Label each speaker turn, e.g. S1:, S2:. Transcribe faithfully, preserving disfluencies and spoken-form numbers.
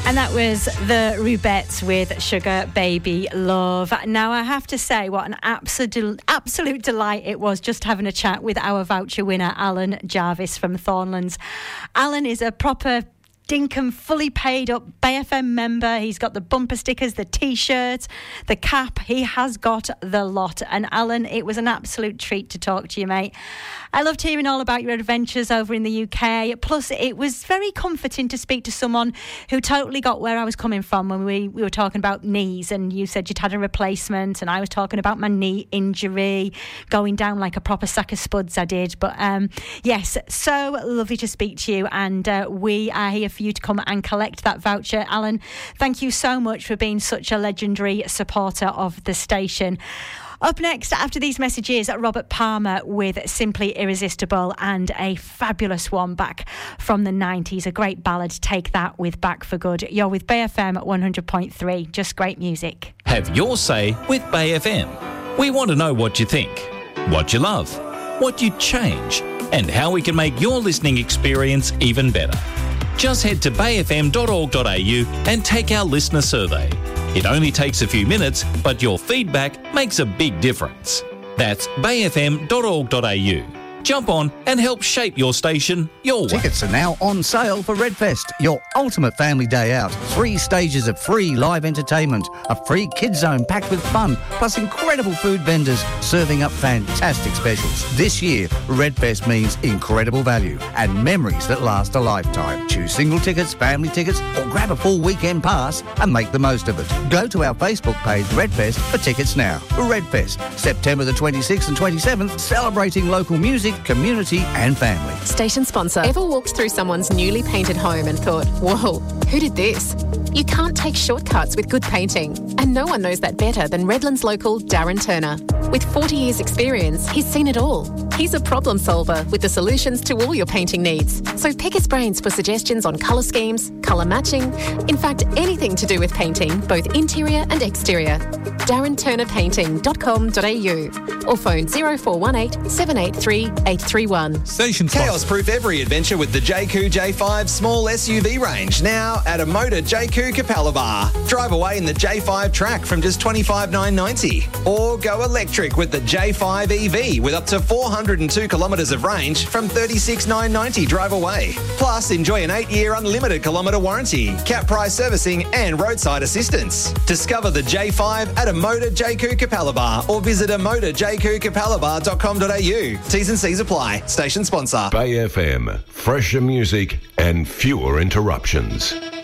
S1: And that was the Rubettes with Sugar Baby Love. Now, I have to say what an absolute, absolute delight it was just having a chat with our voucher winner, Alan Jarvis from Thornlands. Alan is a proper dinkum, fully paid up Bay F M member. He's got the bumper stickers, the T-shirt, the cap. He has got the lot. And Alan, it was an absolute treat to talk to you, mate. I loved hearing all about your adventures over in the U K. Plus, it was very comforting to speak to someone who totally got where I was coming from when we, we were talking about knees, and you said you'd had a replacement, and I was talking about my knee injury, going down like a proper sack of spuds I did. But um, yes, so lovely to speak to you, and uh, we are here for you to come and collect that voucher. Alan, thank you so much for being such a legendary supporter of the station. Up next, after these messages, Robert Palmer with Simply Irresistible, and a fabulous one back from the nineties, a great ballad, Take That with Back for Good. You're with Bay F M at one hundred point three, just great music.
S2: Have your say with Bay F M. We want to know what you think, what you love, what you'd change, and how we can make your listening experience even better. Just head to bay f m dot org dot a u and take our listener survey. It only takes a few minutes, but your feedback makes a big difference. That's bay f m dot org dot a u. Jump on and help shape your station your way.
S3: Tickets are now on sale for Redfest, your ultimate family day out. Three stages of free live entertainment, a free kids zone packed with fun, plus incredible food vendors serving up fantastic specials. This year, Redfest means incredible value and memories that last a lifetime. Choose single tickets, family tickets, or grab a full weekend pass and make the most of it. Go to our Facebook page, Redfest, for tickets now. Redfest, September the twenty-sixth and twenty-seventh, celebrating local music, community and family.
S4: Station sponsor. Ever walked through someone's newly painted home and thought, whoa, who did this? You can't take shortcuts with good painting. And no one knows that better than Redlands local Darren Turner. With forty years experience, he's seen it all. He's a problem solver with the solutions to all your painting needs. So pick his brains for suggestions on colour schemes, colour matching, in fact, anything to do with painting, both interior and exterior. darren turner painting dot com dot a u or phone zero four one eight, seven eight three, eight three one.
S5: Station Chaos-proof every adventure with the J Q J five small S U V range, now at a Motor J Q Capalaba. Drive away in the J five Track from just twenty-five thousand nine hundred ninety dollars. Or go electric with the J five E V with up to four hundred two kilometres of range from thirty-six thousand nine hundred ninety dollars drive away. Plus, enjoy an eight-year unlimited kilometre warranty, cap price servicing and roadside assistance. Discover the J five at a Motor J Q Capalaba or visit a motor j q capalaba dot com dot a u. T's and C's apply. Station sponsor.
S6: Bay F M. Fresher music and fewer interruptions.